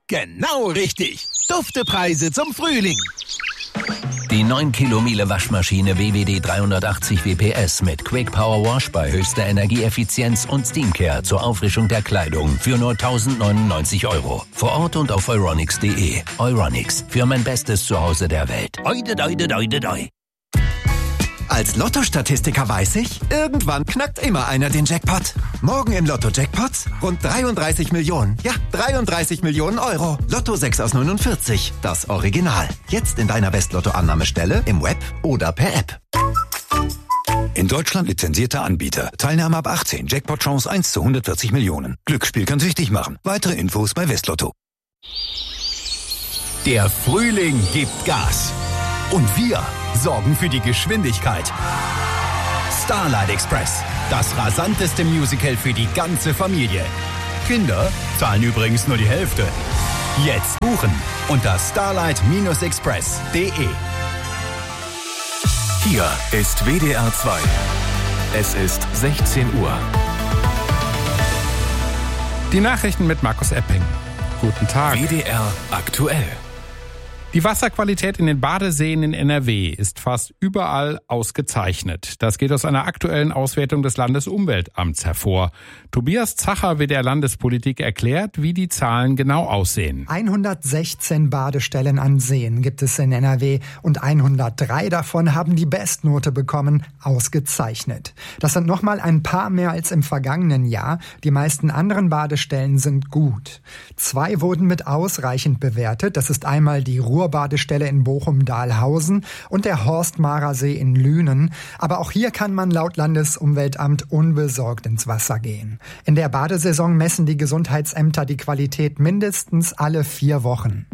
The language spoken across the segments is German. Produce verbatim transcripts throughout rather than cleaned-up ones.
Genau richtig. Duftepreise zum Frühling. Die neun Kilo Miele Waschmaschine W W D dreihundertachtzig W P S mit Quick Power Wash bei höchster Energieeffizienz und Steamcare zur Auffrischung der Kleidung für nur tausendneunundneunzig Euro. Vor Ort und auf euronics punkt de. Euronics, für mein bestes Zuhause der Welt. Oide, oide, oide, oide. Als Lotto-Statistiker weiß ich, irgendwann knackt immer einer den Jackpot. Morgen im Lotto-Jackpots rund dreiunddreißig Millionen. Ja, dreiunddreißig Millionen Euro. Lotto sechs aus neunundvierzig, das Original. Jetzt in deiner West-Lotto-Annahmestelle, im Web oder per App. In Deutschland lizenzierter Anbieter. Teilnahme ab achtzehn. Jackpot-Chance eins zu hundertvierzig Millionen. Glücksspiel kann süchtig machen. Weitere Infos bei Westlotto. Der Frühling gibt Gas. Und wir sorgen für die Geschwindigkeit. Starlight Express, das rasanteste Musical für die ganze Familie. Kinder zahlen übrigens nur die Hälfte. Jetzt buchen unter starlight express punkt de. Hier ist W D R zwei. Es ist sechzehn Uhr. Die Nachrichten mit Markus Epping. Guten Tag. W D R aktuell. Die Wasserqualität in den Badeseen in N R W ist fast überall ausgezeichnet. Das geht aus einer aktuellen Auswertung des Landesumweltamts hervor. Tobias Zacher, W D R Landespolitik, erklärt, wie die Zahlen genau aussehen. hundertsechzehn Badestellen an Seen gibt es in N R W und hundertdrei davon haben die Bestnote bekommen, ausgezeichnet. Das sind nochmal ein paar mehr als im vergangenen Jahr. Die meisten anderen Badestellen sind gut. Zwei wurden mit ausreichend bewertet. Das ist einmal die Ruhr Badestelle in Bochum-Dahlhausen und der Horstmarer-See in Lünen. Aber auch hier kann man laut Landesumweltamt unbesorgt ins Wasser gehen. In der Badesaison messen die Gesundheitsämter die Qualität mindestens alle vier Wochen.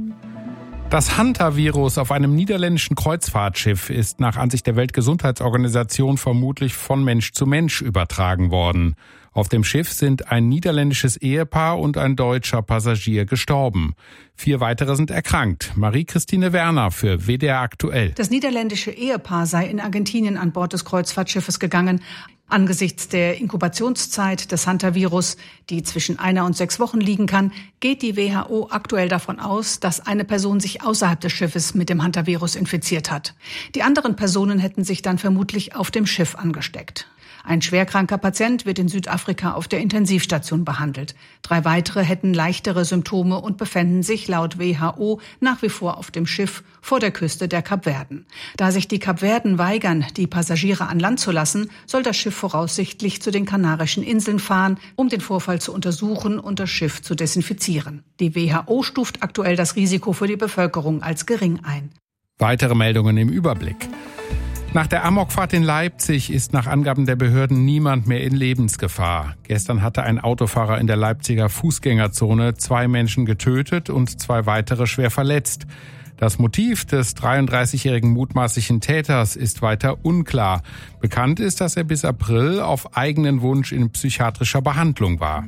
Das Hantavirus auf einem niederländischen Kreuzfahrtschiff ist nach Ansicht der Weltgesundheitsorganisation vermutlich von Mensch zu Mensch übertragen worden. Auf dem Schiff sind ein niederländisches Ehepaar und ein deutscher Passagier gestorben. Vier weitere sind erkrankt. Marie-Christine Werner für W D R aktuell. Das niederländische Ehepaar sei in Argentinien an Bord des Kreuzfahrtschiffes gegangen. Angesichts der Inkubationszeit des Hantavirus, die zwischen einer und sechs Wochen liegen kann, geht die W H O aktuell davon aus, dass eine Person sich außerhalb des Schiffes mit dem Hantavirus infiziert hat. Die anderen Personen hätten sich dann vermutlich auf dem Schiff angesteckt. Ein schwerkranker Patient wird in Südafrika auf der Intensivstation behandelt. Drei weitere hätten leichtere Symptome und befänden sich laut W H O nach wie vor auf dem Schiff vor der Küste der Kapverden. Da sich die Kapverden weigern, die Passagiere an Land zu lassen, soll das Schiff voraussichtlich zu den Kanarischen Inseln fahren, um den Vorfall zu untersuchen und das Schiff zu desinfizieren. Die W H O stuft aktuell das Risiko für die Bevölkerung als gering ein. Weitere Meldungen im Überblick. Nach der Amokfahrt in Leipzig ist nach Angaben der Behörden niemand mehr in Lebensgefahr. Gestern hatte ein Autofahrer in der Leipziger Fußgängerzone zwei Menschen getötet und zwei weitere schwer verletzt. Das Motiv des dreiunddreißigjährigen mutmaßlichen Täters ist weiter unklar. Bekannt ist, dass er bis April auf eigenen Wunsch in psychiatrischer Behandlung war.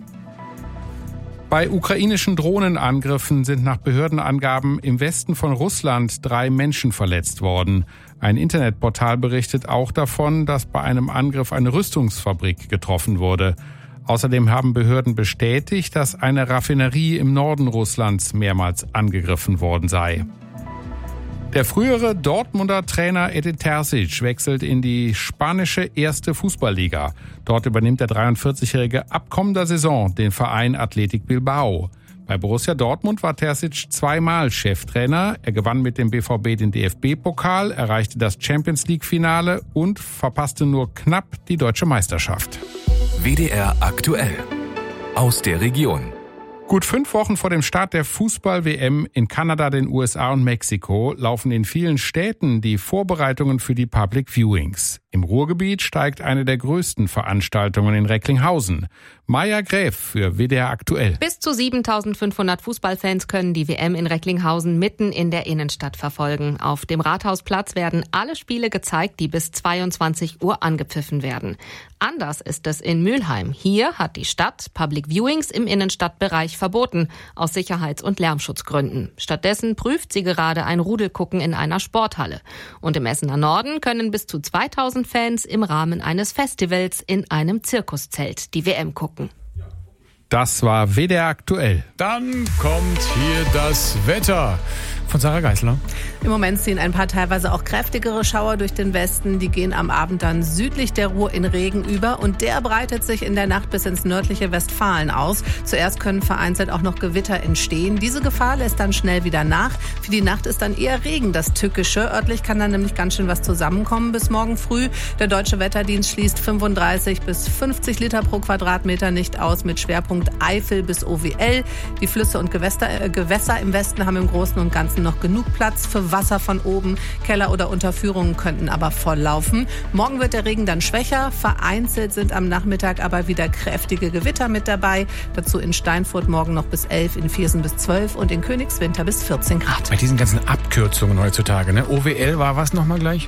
Bei ukrainischen Drohnenangriffen sind nach Behördenangaben im Westen von Russland drei Menschen verletzt worden. Ein Internetportal berichtet auch davon, dass bei einem Angriff eine Rüstungsfabrik getroffen wurde. Außerdem haben Behörden bestätigt, dass eine Raffinerie im Norden Russlands mehrmals angegriffen worden sei. Der frühere Dortmunder Trainer Edin Terzic wechselt in die spanische erste Fußballliga. Dort übernimmt der dreiundvierzigjährige ab kommender Saison den Verein Athletic Bilbao. Bei Borussia Dortmund war Terzic zweimal Cheftrainer. Er gewann mit dem B V B den D F B-Pokal, erreichte das Champions-League-Finale und verpasste nur knapp die deutsche Meisterschaft. W D R aktuell. Aus der Region. Gut fünf Wochen vor dem Start der Fußball-W M in Kanada, den U S A und Mexiko laufen in vielen Städten die Vorbereitungen für die Public Viewings. Im Ruhrgebiet steigt eine der größten Veranstaltungen in Recklinghausen. Maja Gräf für W D R aktuell. Bis zu siebentausendfünfhundert Fußballfans können die W M in Recklinghausen mitten in der Innenstadt verfolgen. Auf dem Rathausplatz werden alle Spiele gezeigt, die bis zweiundzwanzig Uhr angepfiffen werden. Anders ist es in Mülheim. Hier hat die Stadt Public Viewings im Innenstadtbereich verboten, aus Sicherheits- und Lärmschutzgründen. Stattdessen prüft sie gerade ein Rudelgucken in einer Sporthalle. Und im Essener Norden können bis zu zweitausend Fans im Rahmen eines Festivals in einem Zirkuszelt die W M gucken. Das war W D R aktuell. Dann kommt hier das Wetter von Sarah Geisler. Im Moment ziehen ein paar teilweise auch kräftigere Schauer durch den Westen. Die gehen am Abend dann südlich der Ruhr in Regen über und der breitet sich in der Nacht bis ins nördliche Westfalen aus. Zuerst können vereinzelt auch noch Gewitter entstehen. Diese Gefahr lässt dann schnell wieder nach. Für die Nacht ist dann eher Regen das Tückische. Örtlich kann dann nämlich ganz schön was zusammenkommen bis morgen früh. Der Deutsche Wetterdienst schließt fünfunddreißig bis fünfzig Liter pro Quadratmeter nicht aus mit Schwerpunkt Eifel bis O W L. Die Flüsse und Gewässer, äh, Gewässer im Westen haben im Großen und Ganzen noch genug Platz für Wasser von oben. Keller oder Unterführungen könnten aber volllaufen. Morgen wird der Regen dann schwächer. Vereinzelt sind am Nachmittag aber wieder kräftige Gewitter mit dabei. Dazu in Steinfurt morgen noch bis elf, in Viersen bis zwölf und in Königswinter bis vierzehn Grad. Bei diesen ganzen Abkürzungen heutzutage, ne? O W L war was nochmal gleich?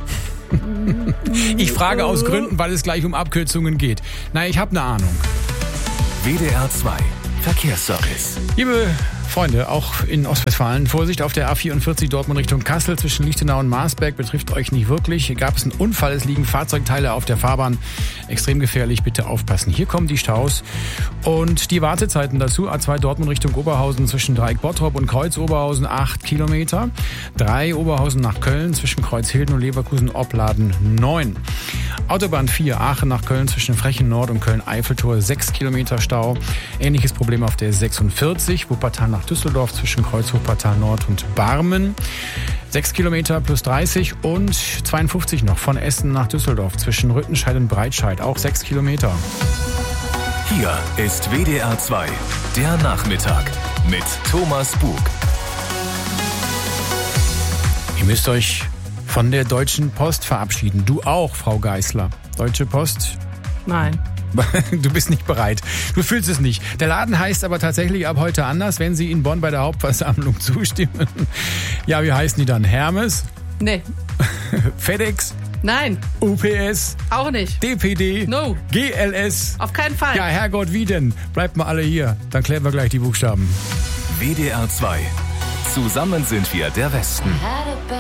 Ich frage aus Gründen, weil es gleich um Abkürzungen geht. Na, ich habe eine Ahnung. W D R zwei Verkehrsservice. Liebe Freunde, auch in Ostwestfalen, Vorsicht auf der A vierundvierzig Dortmund Richtung Kassel zwischen Lichtenau und Marsberg, betrifft euch nicht wirklich. Hier gab es einen Unfall, es liegen Fahrzeugteile auf der Fahrbahn. Extrem gefährlich, bitte aufpassen. Hier kommen die Staus und die Wartezeiten dazu. A zwei Dortmund Richtung Oberhausen zwischen Dreieck Bottrop und Kreuz Oberhausen acht Kilometer. drei Oberhausen nach Köln zwischen Kreuzhilden und Leverkusen Opladen neun. Autobahn vier Aachen nach Köln zwischen Frechen Nord und Köln-Eiffeltor sechs Kilometer Stau. Ähnliches Problem auf der sechsundvierzig, Wuppertal nach Düsseldorf zwischen Kreuz Wuppertal Nord und Barmen. sechs Kilometer plus dreißig und zweiundfünfzig noch von Essen nach Düsseldorf zwischen Rüttenscheid und Breitscheid, auch sechs Kilometer. Hier ist W D R zwei, der Nachmittag mit Thomas Bug. Ihr müsst euch von der Deutschen Post verabschieden. Du auch, Frau Geisler. Deutsche Post? Nein. Du bist nicht bereit. Du fühlst es nicht. Der Laden heißt aber tatsächlich ab heute anders, wenn Sie in Bonn bei der Hauptversammlung zustimmen. Ja, wie heißen die dann? Hermes? Nee. FedEx? Nein. U P S? Auch nicht. D P D? No. G L S? Auf keinen Fall. Ja, Herrgott, wie denn? Bleibt mal alle hier. Dann klären wir gleich die Buchstaben. W D R zwei. Zusammen sind wir der Westen.